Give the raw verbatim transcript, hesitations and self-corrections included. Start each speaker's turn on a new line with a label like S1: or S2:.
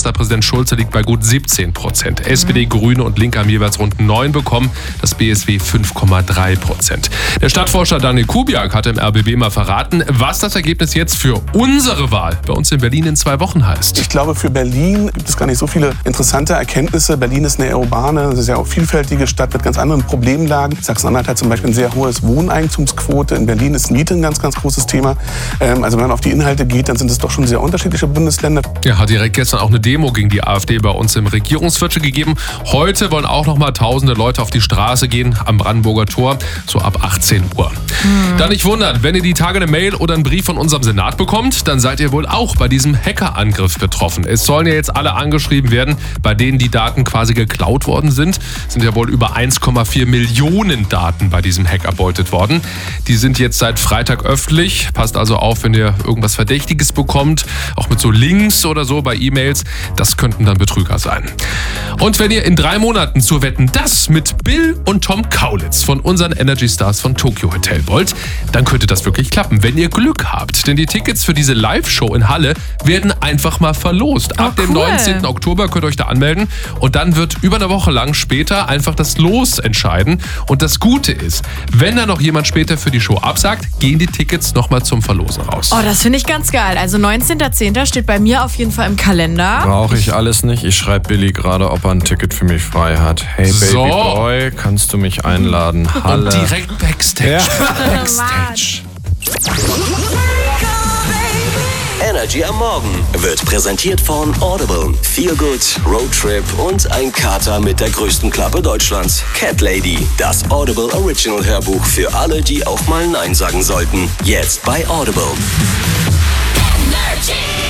S1: Ministerpräsident Schulze liegt bei gut siebzehn Prozent. Mhm. S P D, Grüne und Linke haben jeweils rund neun bekommen, das B S W fünf Komma drei Prozent. Der Stadtforscher Daniel Kubiak hat im R B B mal verraten, was das Ergebnis jetzt für unsere Wahl bei uns in Berlin in zwei Wochen heißt.
S2: Ich glaube, für Berlin gibt es gar nicht so viele interessante Erkenntnisse. Berlin ist eine eher urbane, eine sehr vielfältige Stadt mit ganz anderen Problemlagen. Sachsen-Anhalt hat zum Beispiel eine sehr hohe Wohneigentumsquote. In Berlin ist Miete ein ganz, ganz großes Thema. Also wenn man auf die Inhalte geht, dann sind es doch schon sehr unterschiedliche Bundesländer.
S1: Ja, hat direkt gestern auch eine Demo gegen die AfD bei uns im Regierungsviertel gegeben. Heute wollen auch noch mal tausende Leute auf die Straße gehen am Brandenburger Tor, so ab achtzehn Uhr. Hm. Dann nicht wundern, wenn ihr die Tage eine Mail oder einen Brief von unserem Senat bekommt, dann seid ihr wohl auch bei diesem Hackerangriff betroffen. Es sollen ja jetzt alle angeschrieben werden, bei denen die Daten quasi geklaut worden sind. Es sind ja wohl über eins Komma vier Millionen Daten bei diesem Hack erbeutet worden. Die sind jetzt seit Freitag öffentlich. Passt also auf, wenn ihr irgendwas Verdächtiges bekommt, auch mit so Links oder so bei E-Mails. Das könnten dann Betrüger sein. Und wenn ihr in drei Monaten zu Wetten, das mit Bill und Tom Kaulitz von unseren Energy Stars von Tokyo Hotel wollt, dann könnte das wirklich klappen, wenn ihr Glück habt. Denn die Tickets für diese Live-Show in Halle werden einfach mal verlost. Ab oh, cool. dem neunzehnten Oktober könnt ihr euch da anmelden und dann wird über eine Woche lang später einfach das Los entscheiden. Und das Gute ist, wenn da noch jemand später für die Show absagt, gehen die Tickets nochmal zum Verlosen raus.
S3: Oh, das finde ich ganz geil. Also neunzehnten zehnten steht bei mir auf jeden Fall im Kalender.
S4: Brauche ich alles nicht. Ich schreibe Billy gerade, ob er ein Ticket für mich frei hat. Hey
S1: so.
S4: Baby Boy, kannst du mich einladen? Halle.
S1: Und direkt Backstage. Ja. Backstage.
S5: Energy am Morgen wird präsentiert von Audible. Feel Good, Roadtrip und ein Kater mit der größten Klappe Deutschlands. Cat Lady, das Audible Original Hörbuch für alle, die auch mal Nein sagen sollten. Jetzt bei Audible. Energy.